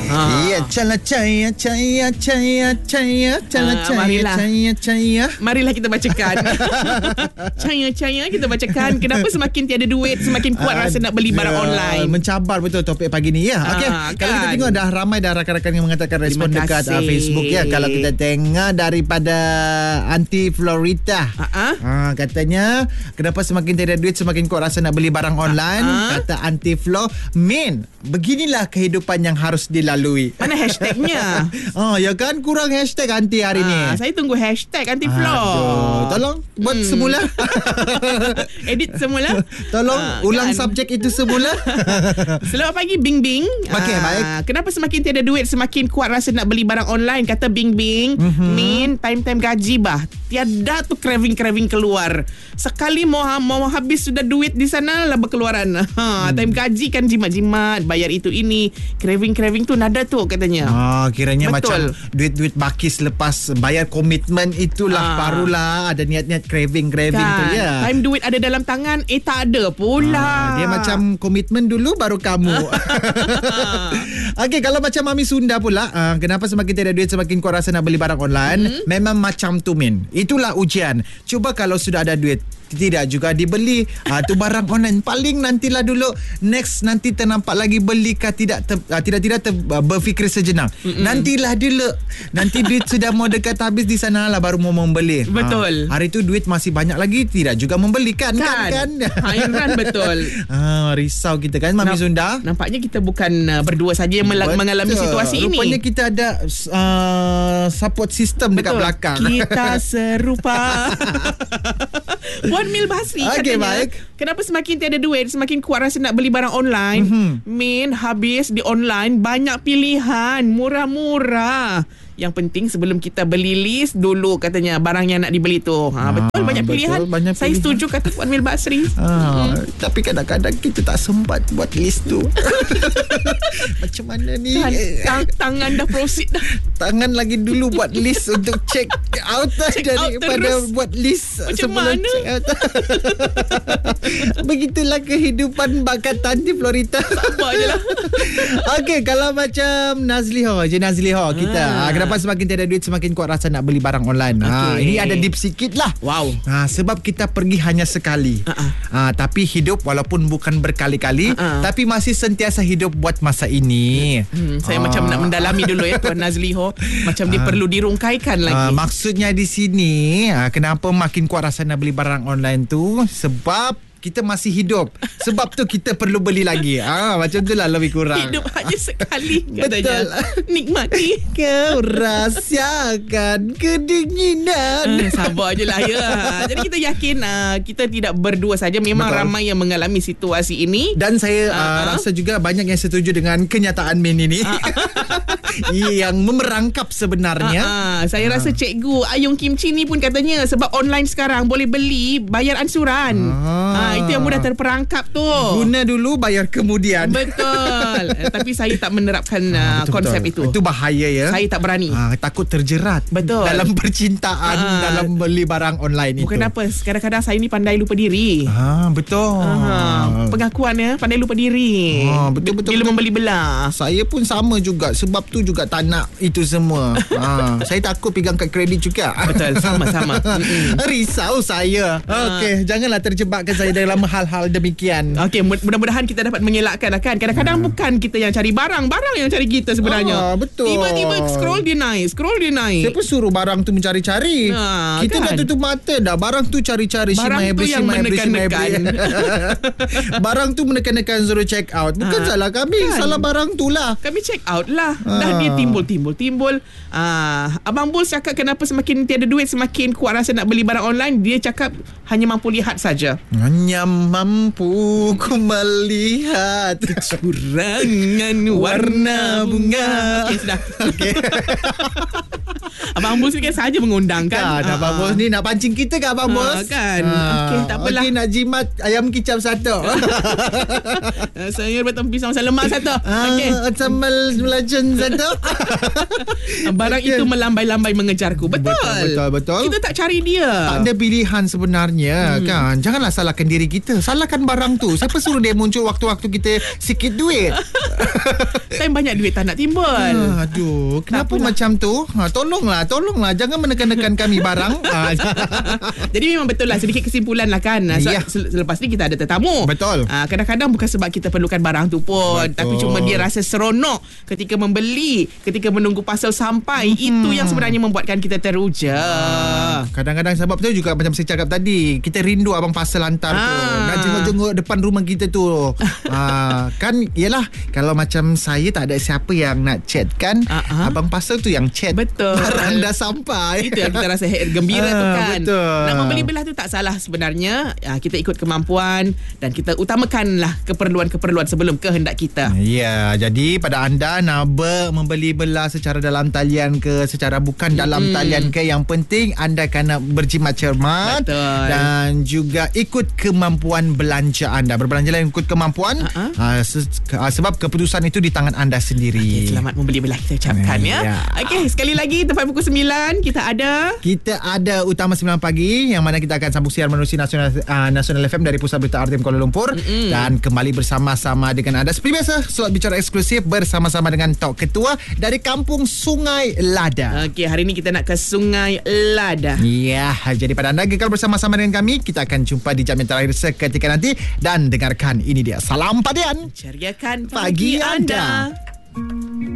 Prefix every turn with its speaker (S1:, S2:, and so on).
S1: Iya, caya.
S2: Marilah kita bacakan. Caya kita bacakan. Kenapa semakin tiada duit, semakin kuat rasa nak beli barang online.
S1: Mencabar betul topik pagi ni ya. Okey, kalau kita tengok dah ramai dah rakan-rakan yang mengatakan respon dekat Facebook ya. Kalau kita tengok daripada Aunty Florita. Katanya kenapa semakin tiada duit semakin kuat rasa nak beli barang online. Kata Aunty Flo, beginilah kehidupan yang harus dilalui.
S2: Mana hashtagnya?
S1: Ya kan kurang hashtag Aunty hari ni.
S2: Saya tunggu hashtag Aunty Flo.
S1: Tolong buat semula.
S2: Edit semula.
S1: Tolong ulang subjek itu semula.
S2: Selamat pagi Bing Bing.
S1: Okey, baik.
S2: Kenapa semakin tiada duit semakin kuat rasa nak beli barang online, kata Bing Bing. Min time gaji bah. Tiada tu craving keluar. Sekali mau habis sudah duit di sana lah berkeluaran. Time gaji kan jimat-jimat, bayar itu ini. Craving tu nada tu katanya.
S1: Kiranya
S2: betul.
S1: Macam duit bakis lepas bayar komitmen itulah barulah ada niat-niat craving
S2: kan.
S1: tu ya.
S2: Time duit ada dalam tangan, tak ada pula.
S1: Dia macam komitmen dulu baru kamu. Okey, kalau macam Mami Sunda pula, kenapa semakin tiada duit semakin kuat rasa nak beli barang online? Memang macam tu Min. Itulah ujian. Cuba kalau sudah ada duit, tidak juga dibeli tu barang online. Paling nantilah dulu next nanti ternampak lagi beli kah tidak berfikir sejenak. Nantilah dulu. Nanti duit sudah mau dekat habis di sana lah baru mau membeli.
S2: Betul.
S1: Hari tu duit masih banyak lagi tidak juga membeli kan.
S2: Hairan betul.
S1: Risau kita kan Mami Sunda.
S2: Nampaknya kita bukan berdua saja yang mengalami situasi ini.
S1: Rupanya kita ada support system dekat belakang.
S2: Kita serupa. Puan Mil Basri katanya,
S1: baik.
S2: kenapa semakin tiada duit semakin kuat rasa nak beli barang online? Min, habis di online banyak pilihan, murah-murah. Yang penting sebelum kita beli list dulu katanya barang yang nak dibeli tu. Betul banyak pilihan. Saya setuju kata Puan Mil Basri.
S1: Tapi kadang-kadang kita tak sempat buat list tu. Macam mana ni?
S2: Tangan dah proceed dah.
S1: Tangan lagi dulu buat list untuk check out daripada buat list
S2: macam
S1: sebelum
S2: mana?
S1: Check out. Begitulah kehidupan bakat Aunty Florita.
S2: Sabar je lah.
S1: Okey, kalau macam Nazliho kita. Kenapa semakin tiada duit semakin kuat rasa nak beli barang online? Ini ada deep sikit lah.
S2: Wow.
S1: Sebab kita pergi hanya sekali. Tapi hidup walaupun bukan berkali-kali, tapi masih sentiasa hidup buat masa ini.
S2: Saya macam nak mendalami dulu ya Tuan Nazliho. Macam dia perlu dirungkaikan lagi.
S1: Maksudnya di sini, kenapa makin kuat rasa nak beli barang online tu? Sebab kita masih hidup. Sebab tu kita perlu beli lagi. Macam tu lah lebih kurang.
S2: Hidup hanya sekali katanya. Nikmati.
S1: Kau rahsiakan kedinginan.
S2: Sabar je lah ya. Jadi kita yakin kita tidak berdua saja. Memang ramai yang mengalami situasi ini.
S1: Dan saya rasa juga banyak yang setuju dengan kenyataan Min ini. Yang memerangkap sebenarnya.
S2: Saya rasa Cikgu Ayung Kimchi ni pun katanya sebab online sekarang boleh beli bayar ansuran. Itu yang mudah terperangkap tu.
S1: Guna dulu bayar kemudian.
S2: Betul. Tapi saya tak menerapkan konsep itu.
S1: Itu bahaya ya.
S2: Saya tak berani.
S1: Takut terjerat.
S2: Betul.
S1: Dalam percintaan, dalam beli barang online
S2: Bukan
S1: itu.
S2: apa, kadang-kadang saya ni pandai lupa diri.
S1: Betul.
S2: Pengakuan ya, pandai lupa diri.
S1: Betul.
S2: Bila membeli belah.
S1: Saya pun sama juga. Sebab tu juga tak nak itu semua. Saya takut pegang kad kredit juga.
S2: Betul, sama-sama.
S1: Risau saya. Okey, janganlah terjebakkan saya dalam hal-hal demikian.
S2: Okey, mudah-mudahan kita dapat mengelakkan kan. Kadang-kadang bukan kita yang cari barang yang cari kita sebenarnya.
S1: Betul.
S2: Tiba-tiba scroll dia naik.
S1: Siapa suruh barang tu mencari-cari? Kita dah tutup mata dah. Barang tu cari-cari.
S2: Barang tu yang menekan-nekan.
S1: Barang tu menekan-nekan suruh check out. Bukan salah kami, salah barang tu lah.
S2: Kami check out lah. Dah dia timbul. Abang Bul cakap kenapa semakin tiada duit semakin kuat rasa nak beli barang online. Dia cakap hanya mampu lihat saja.
S1: Hanya mampu ku melihat
S2: kecurangan warna bunga. Okey, sudah. Okey. Abang Bos ni kan saja mengundang kan.
S1: Abang Bos ni nak pancing kita ke Abang Bos?
S2: Kan. Okey, tak apalah.
S1: Okey, nak jimat ayam kicap satu.
S2: Sayur batang pisang asam lemak satu. Okey.
S1: Sambal belacan satu.
S2: Barang itu melambai-lambai mengejarku. Betul. Kita tak cari dia.
S1: Tak ada pilihan sebenarnya kan. Janganlah salahkan diri kita. Salahkan barang tu. Siapa suruh dia muncul waktu-waktu kita sikit duit?
S2: Time banyak duit tak nak timbul.
S1: Aduh, kenapa macam tu? Tolonglah, jangan menekan-nekan kami barang.
S2: Jadi memang betul lah, sedikit kesimpulan lah kan. Selepas ni kita ada tetamu.
S1: Betul.
S2: Kadang-kadang bukan sebab kita perlukan barang tu pun, tapi cuma dia rasa seronok ketika membeli, ketika menunggu parcel sampai. Itu yang sebenarnya membuatkan kita teruja.
S1: Kadang-kadang sebab tu juga macam saya cakap tadi, kita rindu abang parcel hantar tu. Nak jenguk-jenguk depan rumah kita tu. Kan yelah, kalau macam saya tak ada siapa yang nak chat kan, abang parcel tu yang chat.
S2: Betul.
S1: Barang dah sampai.
S2: Itu yang kita rasa gembira tu kan.
S1: Betul.
S2: Nak membeli belah tu tak salah sebenarnya. Kita ikut kemampuan dan kita utamakanlah keperluan-keperluan sebelum kehendak kita.
S1: Ya, jadi pada anda nak membeli belah secara dalam talian ke, secara bukan dalam talian ke, yang penting anda kena berjimat cermat.
S2: Betul.
S1: Dan juga ikut kemampuan belanja anda. Berbelanjalah ikut kemampuan. Sebab keputusan itu di tangan anda sendiri.
S2: Okay, selamat membeli belah kita ucapkan ya. Okey, sekali lagi tepat pukul 9 kita ada
S1: Utama 9 pagi, yang mana kita akan sambung siaran menerusi Nasional FM dari Pusat Berita RTM Kuala Lumpur. Dan kembali bersama-sama dengan anda seperti biasa, slot bicara eksklusif bersama-sama dengan Tok Ketua dari Kampung Sungai Lada.
S2: Okey, hari ini kita nak ke Sungai Lada.
S1: Ya, jadi pada anda kekal bersama-sama dengan kami. Kita akan jumpa di jam yang terakhir seketika nanti. Dan dengarkan ini dia Salam Padian,
S2: ceriakan
S1: pagi anda.